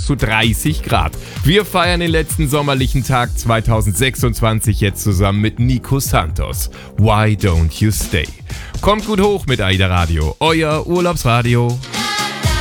zu 30 Grad. Wir feiern den letzten sommerlichen Tag 2026 jetzt zusammen mit Nico Santos. Why don't you stay? Kommt gut hoch mit AIDA Radio, euer Urlaubsradio.